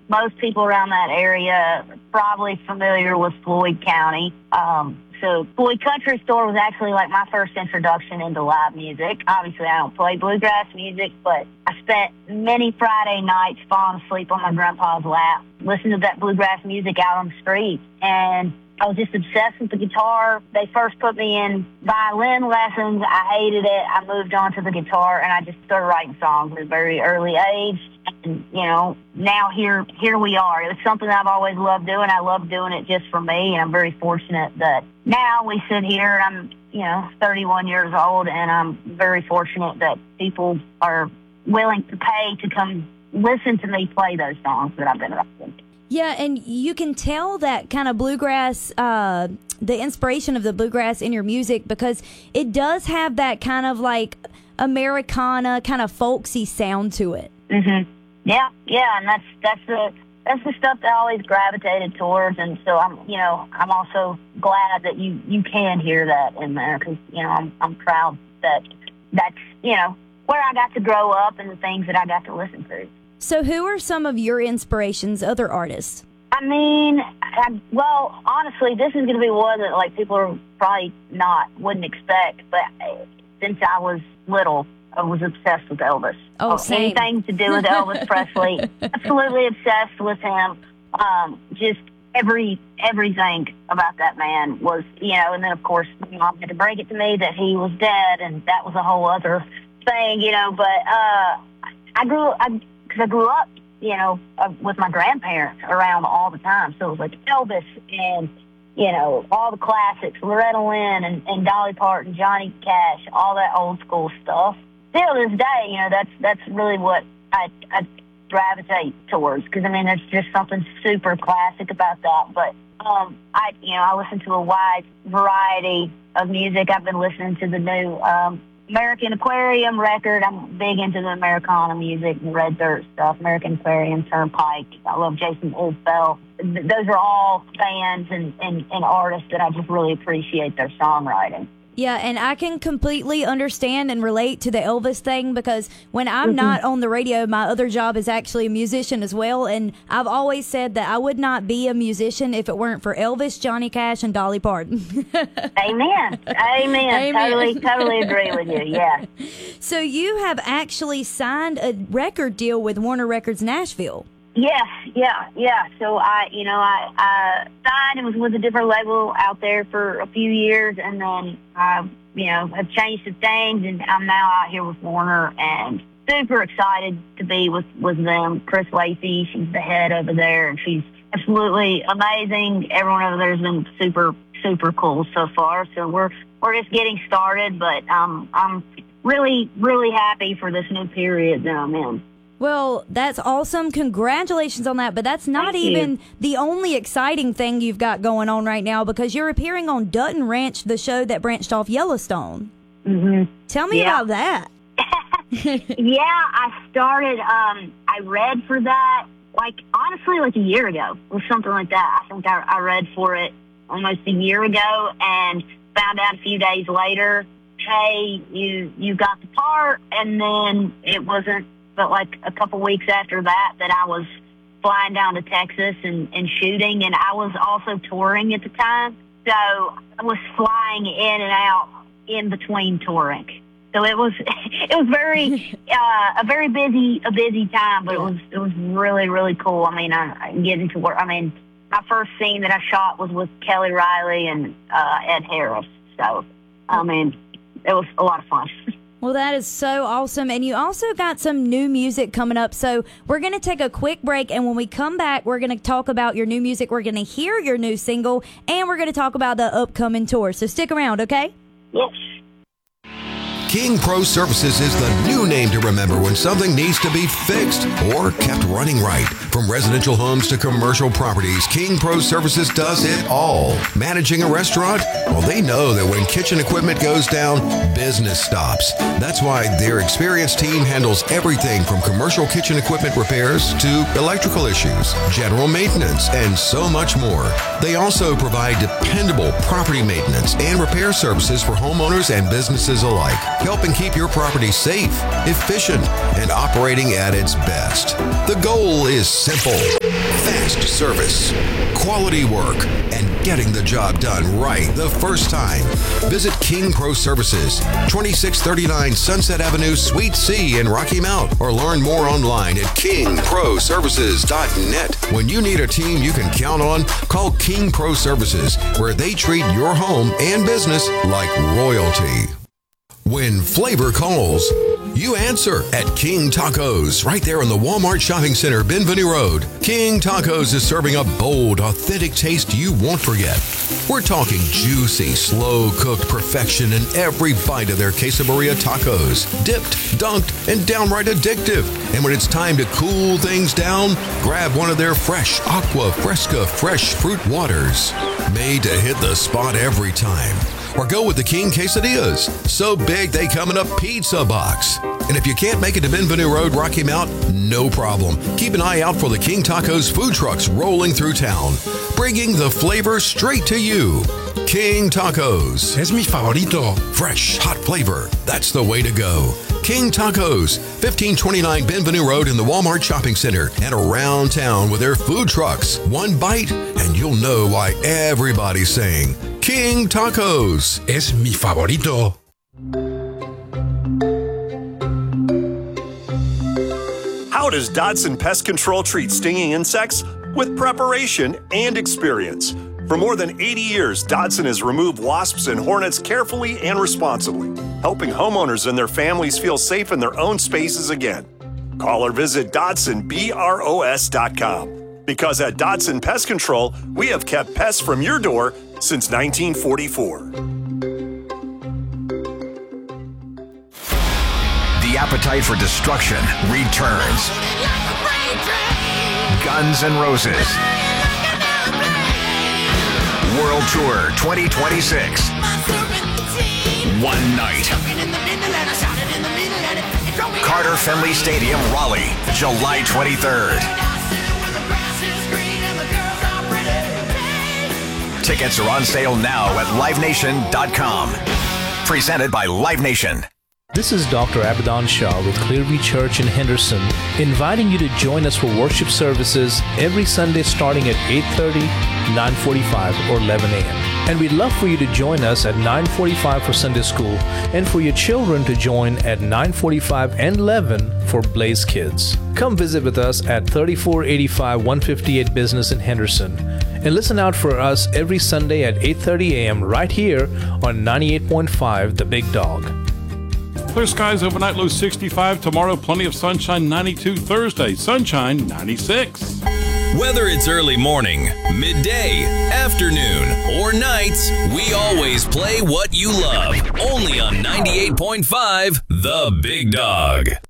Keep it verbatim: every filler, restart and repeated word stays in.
most people around that area are probably familiar with Floyd County. Um, so Floyd Country Store was actually like my first introduction into live music. Obviously, I don't play bluegrass music, but I spent many Friday nights falling asleep on my grandpa's lap, listening to that bluegrass music out on the street. And I was just obsessed with the guitar. They first put me in violin lessons. I hated it. I moved on to the guitar, and I just started writing songs at a very early age. And, you know, now here here we are. It was something I've always loved doing. I love doing it just for me, and I'm very fortunate that now we sit here, and I'm, you know, thirty-one years old, and I'm very fortunate that people are willing to pay to come listen to me play those songs that I've been writing. Yeah, and you can tell that kind of bluegrass, uh, the inspiration of the bluegrass in your music, because it does have that kind of like Americana, kind of folksy sound to it. Mm-hmm. Yeah, yeah, and that's that's the that's the stuff that I always gravitated towards, and so I'm, you know, I'm also glad that you, you can hear that in there, because, you know, I'm I'm proud that that's, you know, where I got to grow up and the things that I got to listen to. So who are some of your inspirations, other artists? I mean, I, well, honestly, this is going to be one that, like, people are probably not, wouldn't expect, but since I was little, I was obsessed with Elvis. Oh, same. Anything to do with Elvis Presley, absolutely obsessed with him. Um, just every everything about that man was, you know, and then, of course, my mom had to break it to me that he was dead, and that was a whole other thing, you know, but uh, I grew I because I grew up, you know, uh, with my grandparents around all the time. So it was like Elvis and, you know, all the classics, Loretta Lynn and, and Dolly Parton, Johnny Cash, all that old school stuff. Still to this day, you know, that's that's really what I, I gravitate towards, because, I mean, there's just something super classic about that. But, um, I, you know, I listen to a wide variety of music. I've been listening to the new um American Aquarium record. I'm big into the Americana music and Red Dirt stuff, American Aquarium, Turnpike. I love Jason Isbell. Those are all bands and, and, and artists that I just really appreciate their songwriting. Yeah, and I can completely understand and relate to the Elvis thing, because when I'm mm-hmm. not on the radio, my other job is actually a musician as well, and I've always said that I would not be a musician if it weren't for Elvis, Johnny Cash, and Dolly Parton. Amen. Amen. Amen. Totally, totally agree with you, yeah. So you have actually signed a record deal with Warner Records Nashville. Yes, yeah, yeah. So I, you know, I, I signed and was with a different label out there for a few years, and then I, you know, have changed some things, and I'm now out here with Warner, and super excited to be with, with them. Chris Lacey, she's the head over there, and she's absolutely amazing. Everyone over there has been super, super cool so far. So we're we're just getting started, but um, I'm really, really happy for this new period that I'm in. Well, that's awesome. Congratulations on that. But that's not Thank even you. the only exciting thing you've got going on right now, because you're appearing on Dutton Ranch, the show that branched off Yellowstone. Mm-hmm. Tell me yeah. about that. Yeah, I started, um, I read for that, like, honestly, like a year ago or something like that. I think I, I read for it almost a year ago and found out a few days later, hey, you, you got the part, and then it wasn't but like a couple weeks after that, that I was flying down to Texas and, and shooting, and I was also touring at the time. So I was flying in and out in between touring. So it was it was very uh, a very busy a busy time, but it was it was really really cool. I mean, I, I getting to work. I mean, my first scene that I shot was with Kelly Riley and uh, Ed Harris. So I mean, it was a lot of fun. Well, that is so awesome. And you also got some new music coming up. So we're going to take a quick break. And when we come back, we're going to talk about your new music. We're going to hear your new single. And we're going to talk about the upcoming tour. So stick around, okay? Yes. King Pro Services is the new name to remember when something needs to be fixed or kept running right. From residential homes to commercial properties, King Pro Services does it all. Managing a restaurant? Well, they know that when kitchen equipment goes down, business stops. That's why their experienced team handles everything from commercial kitchen equipment repairs to electrical issues, general maintenance, and so much more. They also provide dependable property maintenance and repair services for homeowners and businesses alike. helping keep your property safe, efficient, and operating at its best. The goal is simple: fast service, quality work, and getting the job done right the first time. Visit King Pro Services, twenty-six thirty-nine Sunset Avenue, Suite C in Rocky Mount, or learn more online at king pro services dot net. When you need a team you can count on, call King Pro Services, where they treat your home and business like royalty. When flavor calls, you answer at King Tacos, right there in the Walmart Shopping Center, Benvenue Road. King Tacos is serving a bold, authentic taste you won't forget. We're talking juicy, slow-cooked perfection in every bite of their quesadilla tacos. Dipped, dunked, and downright addictive. And when it's time to cool things down, grab one of their fresh Aqua Fresca fresh fruit waters. Made to hit the spot every time. Or go with the King Quesadillas. So big they come in a pizza box. And if you can't make it to Benvenue Road, Rocky Mount, no problem. Keep an eye out for the King Tacos food trucks rolling through town, bringing the flavor straight to you. King Tacos. Es mi favorito. Fresh, hot flavor. That's the way to go. King Tacos, fifteen twenty-nine Benvenue Road in the Walmart Shopping Center, and around town with their food trucks. One bite, and you'll know why everybody's saying King Tacos. Es mi favorito. How does Dodson Pest Control treat stinging insects? With preparation and experience. For more than eighty years, Dodson has removed wasps and hornets carefully and responsibly, helping homeowners and their families feel safe in their own spaces again. Call or visit Dodson Bros dot com. Because at Dodson Pest Control, we have kept pests from your door since nineteen forty-four. The appetite for destruction returns. Guns N' Roses World Tour twenty twenty-six. One night. Carter Finley Stadium, Raleigh, July twenty-third. Tickets are on sale now at live nation dot com. Presented by Live Nation. This is Doctor Abadan Shah with Clearview Church in Henderson, inviting you to join us for worship services every Sunday starting at eight thirty, nine forty-five, or eleven a.m. And we'd love for you to join us at nine forty-five for Sunday School, and for your children to join at nine forty-five and eleven for Blaze Kids. Come visit with us at thirty-four eighty-five one fifty-eight Business in Henderson, and listen out for us every Sunday at eight thirty a.m. right here on ninety-eight point five The Big Dog. Clear skies overnight, low sixty-five. Tomorrow, plenty of sunshine, ninety-two. Thursday, sunshine, ninety-six. Whether it's early morning, midday, afternoon, or nights, we always play what you love. Only on ninety-eight point five The Big Dog.